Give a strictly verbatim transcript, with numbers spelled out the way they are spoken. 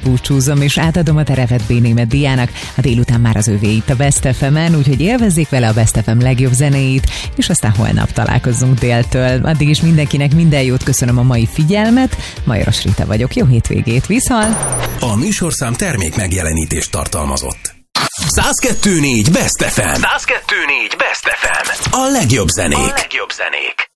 elbúcsúzom, és átadom a terepet Bénémet Diának. A délután már az övé itt a Best ef emen, úgyhogy élvezzék vele a Best ef em legjobb zenéit, és aztán holnap találkozzunk déltől. Addig is mindenkinek minden jót, köszönöm a mai figyelmet. Majoros Rita vagyok, jó hétvégét, viszont! A műsorszám termék megjelenítést tartalmazott. száz kettő négy Best ef em. száz kettő négy Best ef em. A legjobb zenék. A legjobb zenék.